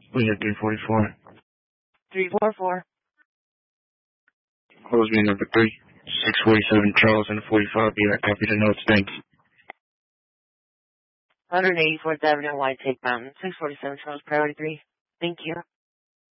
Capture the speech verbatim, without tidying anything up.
We have three forty-four. three four four. Close me number three. six forty-seven Charles and forty-five B. I copy the notes. Thanks. one eighty-fourth Avenue, White Take Mountain. six forty-seven Charles, priority three. Thank you.